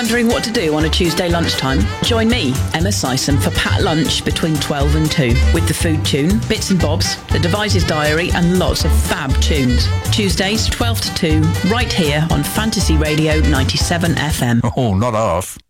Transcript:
Wondering what to do on a Tuesday lunchtime? Join me, Emma Sison, for Pat Lunch between 12 and 2 with the Food Tune, Bits and Bobs, the Devices Diary and lots of fab tunes. Tuesdays 12 to 2 right here on Fantasy Radio 97 FM. Oh, not half.